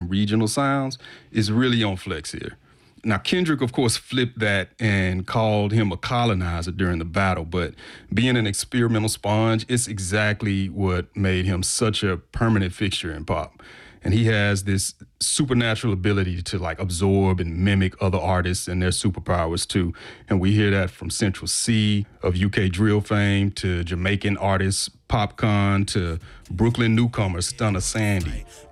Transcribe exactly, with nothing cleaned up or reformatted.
and regional sounds is really on Flex here. Now, Kendrick, of course, flipped that and called him a colonizer during the battle, but being an experimental sponge, it's exactly what made him such a permanent fixture in pop. And he has this supernatural ability to like absorb and mimic other artists and their superpowers too. And we hear that from Central C of U K drill fame to Jamaican artists Popcaan to Brooklyn newcomer Stunner Sandy.